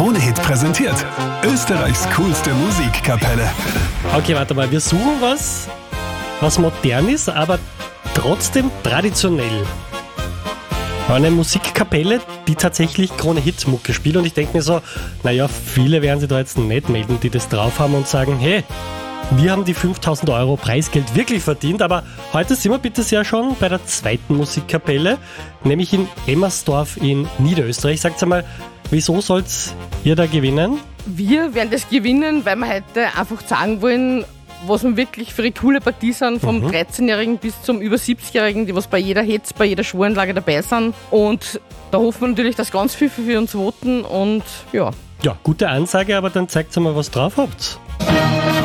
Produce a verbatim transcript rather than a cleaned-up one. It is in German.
Krone-Hit präsentiert. Österreichs coolste Musikkapelle. Okay, warte mal, wir suchen was, was modern ist, aber trotzdem traditionell. Eine Musikkapelle, die tatsächlich Krone-Hit-Mucke spielt, und ich denke mir so, naja, viele werden sich da jetzt nicht melden, die das drauf haben und sagen, hey, wir haben die fünftausend Euro Preisgeld wirklich verdient, aber heute sind wir bitte sehr schon bei der zweiten Musikkapelle, nämlich in Emmersdorf in Niederösterreich. Sagt mal, wieso sollt ihr da gewinnen? Wir werden das gewinnen, weil wir heute einfach sagen wollen, was wir wirklich für eine coole Partie sind, vom mhm. dreizehnjährigen bis zum über siebzigjährigen, die was bei jeder Hetz, bei jeder Schwulenlage dabei sind. Und da hoffen wir natürlich, dass ganz viele für uns voten und ja. Ja, gute Ansage, aber dann zeigt mal, was drauf habt.